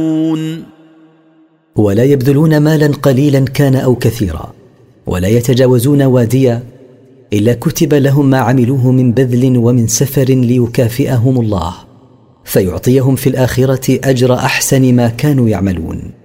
ولا يبذلون مالا قليلا كان أو كثيرا، ولا يتجاوزون واديا، إلا كتب لهم ما عملوه من بذل ومن سفر ليكافئهم الله، فيعطيهم في الآخرة أجر أحسن ما كانوا يعملون.